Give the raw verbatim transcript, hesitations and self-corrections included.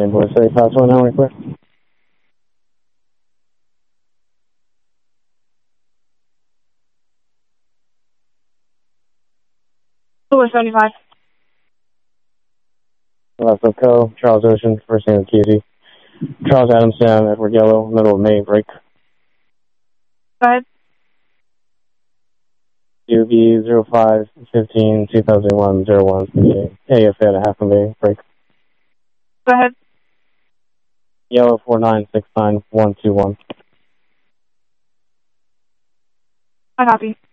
Saint Louis City, pass one now, real quick. Louis seventy-five. Left of Co, Charles Ocean, first name of Q Z. Charles Adamson, Edward Yellow, middle of May, break. Go ahead. U B zero five fifteen two thousand one zero one A F at a half a May, break. Go ahead. Yellow four nine six nine one two one. I copy.